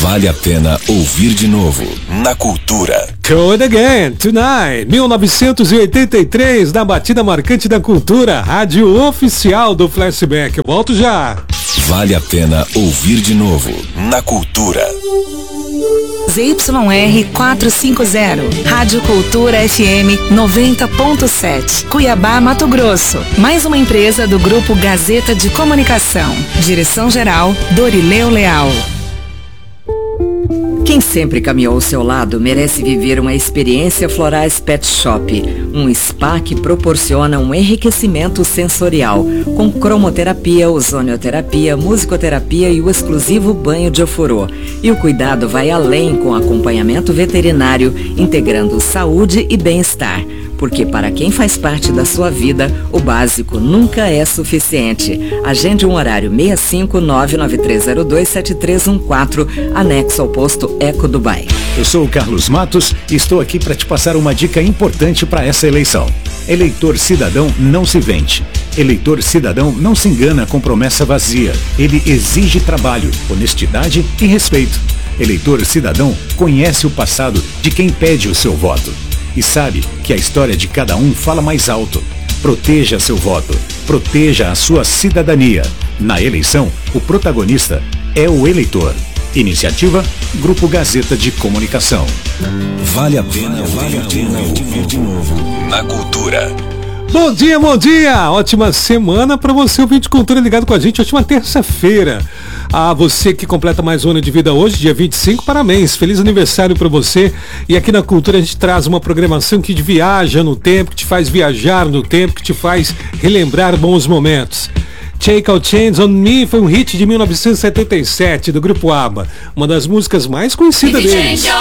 Vale a pena ouvir de novo na Cultura. Code Again, Tonight, 1983, na batida marcante da Cultura, rádio oficial do Flashback. Eu volto já. Vale a pena ouvir de novo na Cultura. ZYR 450, Rádio Cultura FM 90.7, Cuiabá, Mato Grosso. Mais uma empresa do Grupo Gazeta de Comunicação. Direção-geral, Dorileu Leal. Quem sempre caminhou ao seu lado merece viver uma experiência Florais Pet Shop, um spa que proporciona um enriquecimento sensorial, com cromoterapia, ozonioterapia, musicoterapia e o exclusivo banho de ofurô. E o cuidado vai além com acompanhamento veterinário, integrando saúde e bem-estar. Porque para quem faz parte da sua vida, o básico nunca é suficiente. Agende um horário 65993027314, anexo ao posto Eco Dubai. Eu sou o Carlos Matos e estou aqui para te passar uma dica importante para essa eleição. Eleitor cidadão não se vende. Eleitor cidadão não se engana com promessa vazia. Ele exige trabalho, honestidade e respeito. Eleitor cidadão conhece o passado de quem pede o seu voto. E sabe que a história de cada um fala mais alto. Proteja seu voto. Proteja a sua cidadania. Na eleição, o protagonista é o eleitor. Iniciativa Grupo Gazeta de Comunicação. Vale a pena ouvir de novo na Cultura. Bom dia, bom dia! Ótima semana para você, ouvinte de Cultura ligado com a gente. Ótima terça-feira. A você que completa mais um ano de vida hoje, dia 25, parabéns. Feliz aniversário para você. E aqui na Cultura a gente traz uma programação que viaja no tempo, que te faz viajar no tempo, que te faz relembrar bons momentos. Take All Chains On Me foi um hit de 1977 do Grupo ABBA, uma das músicas mais conhecidas deles.